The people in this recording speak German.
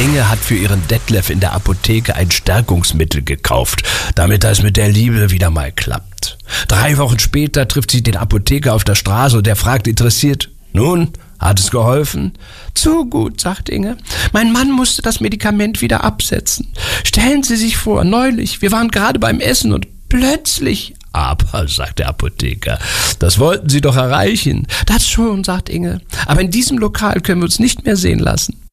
Inge hat für ihren Detlef in der Apotheke ein Stärkungsmittel gekauft, damit das mit der Liebe wieder mal klappt. 3 Wochen später trifft sie den Apotheker auf der Straße und der fragt interessiert: Nun, hat es geholfen? Zu gut, sagt Inge. Mein Mann musste das Medikament wieder absetzen. Stellen Sie sich vor, neulich, wir waren gerade beim Essen und plötzlich... Aber, sagt der Apotheker, das wollten Sie doch erreichen. Das schon, sagt Inge. Aber in diesem Lokal können wir uns nicht mehr sehen lassen.